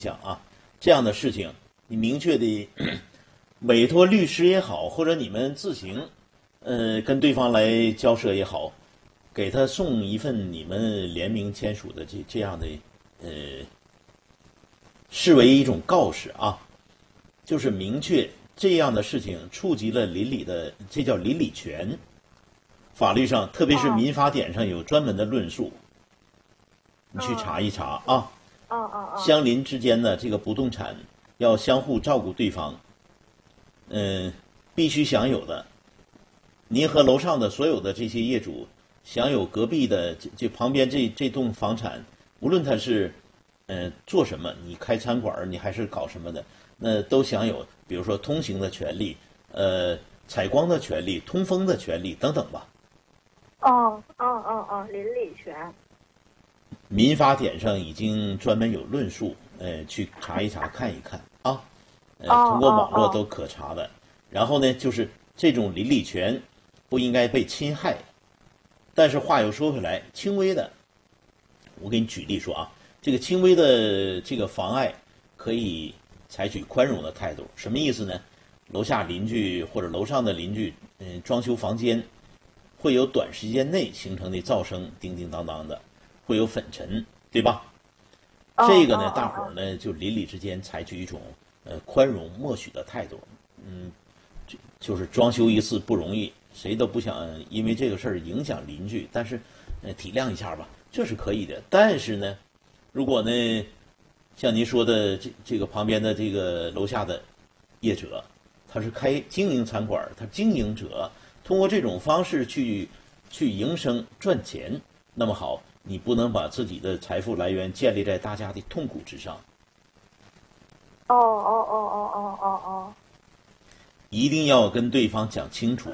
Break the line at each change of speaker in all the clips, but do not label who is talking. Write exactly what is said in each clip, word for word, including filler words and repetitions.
讲啊，这样的事情，你明确的委托律师也好，或者你们自行，呃，跟对方来交涉也好，给他送一份你们联名签署的这这样的，呃，视为一种告示啊，就是明确这样的事情触及了邻里的，这叫邻里权。法律上，特别是民法典上有专门的论述，你去查一查啊。
哦哦哦，
相邻之间的这个不动产要相互照顾对方，嗯，必须享有的。您和楼上的所有的这些业主享有隔壁的这这旁边这这栋房产，无论他是呃做什么，你开餐馆你还是搞什么的，那都享有，比如说通行的权利，呃，采光的权利，通风的权利等等吧。
哦哦哦哦，邻里权。
民法典上已经专门有论述，呃，去查一查看一看啊，呃，通过网络都可查的。然后呢，就是这种邻里权不应该被侵害，但是话又说回来，轻微的，我给你举例说啊，这个轻微的这个妨碍可以采取宽容的态度。什么意思呢？楼下邻居或者楼上的邻居，嗯，装修房间会有短时间内形成的噪声，叮叮当当的。会有粉尘，对吧？这个呢，大伙儿呢就邻里之间采取一种呃宽容默许的态度，嗯，就就是装修一次不容易，谁都不想因为这个事儿影响邻居，但是呃体谅一下吧，这是可以的。但是呢，如果呢，像您说的这这个旁边的这个楼下的业者，他是开经营餐馆，他经营者通过这种方式去去营生赚钱，那么好。你不能把自己的财富来源建立在大家的痛苦之上。
哦哦哦哦哦哦哦，
一定要跟对方讲清楚。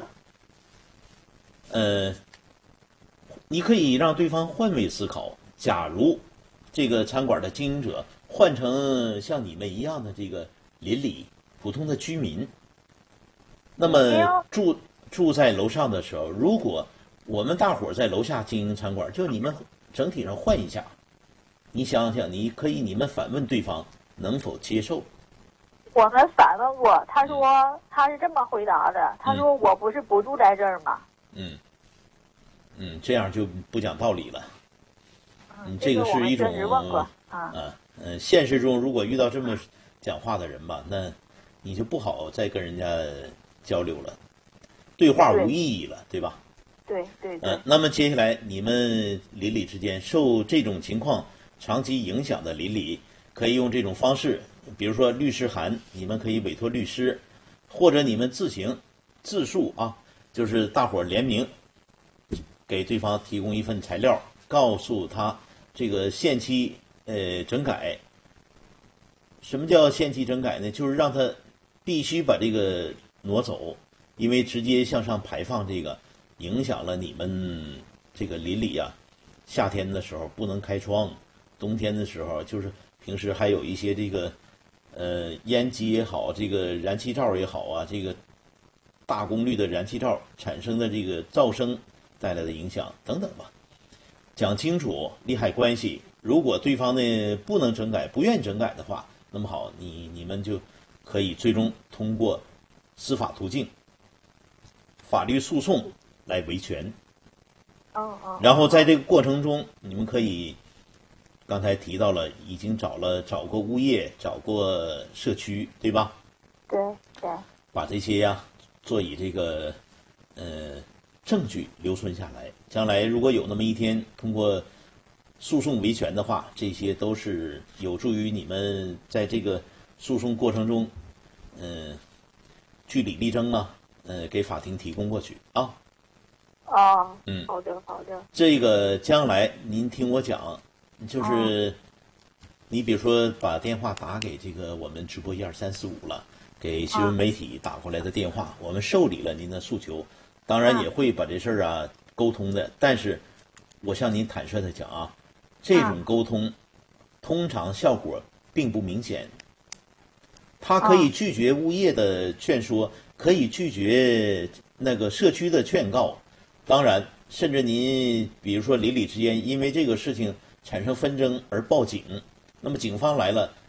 呃，你可以让对方换位思考。假如这个餐馆的经营者换成像你们一样的这个邻里普通的居民，那么住住在楼上的时候，如果我们大伙儿在楼下经营餐馆，就你们整体上换一下，你想想，你可以你们反问对方能否接受？
我们反问过，他说、嗯、他是这么回答的，他说我不是不住在这儿吗？
嗯嗯，这样就不讲道理了。
嗯，
这个是一种
啊
啊嗯，现实中如果遇到这么讲话的人吧，那你就不好再跟人家交流了，对话无意义了， 对, 对吧？
对对对。
呃，那么接下来你们邻里之间受这种情况长期影响的邻里，可以用这种方式，比如说律师函，你们可以委托律师，或者你们自行自诉啊，就是大伙儿联名给对方提供一份材料，告诉他这个限期呃整改。什么叫限期整改呢？就是让他必须把这个挪走，因为直接向上排放这个。影响了你们这个邻里啊，夏天的时候不能开窗，冬天的时候就是平时还有一些这个呃烟机也好，这个燃气灶也好啊，这个大功率的燃气灶产生的这个噪声带来的影响等等吧，讲清楚利害关系。如果对方呢不能整改，不愿意整改的话，那么好，你你们就可以最终通过司法途径、法律诉讼。来维权，
哦哦，
然后在这个过程中，你们可以刚才提到了，已经找了找过物业，找过社区，对吧？
对对。
把这些呀、啊、做以这个呃证据留存下来，将来如果有那么一天通过诉讼维权的话，这些都是有助于你们在这个诉讼过程中，嗯、呃，据理力争啊，呃，给法庭提供过去啊。
哦，
嗯，
好的好的。
这个将来您听我讲，就是你比如说把电话打给这个我们直播一二三四五了，给新闻媒体打过来的电话，我们受理了您的诉求，当然也会把这事儿啊沟通的。但是我向您坦率的讲啊，这种沟通通常效果并不明显。他可以拒绝物业的劝说，可以拒绝那个社区的劝告。当然，甚至您比如说邻里之间因为这个事情产生纷争而报警，那么警方来了，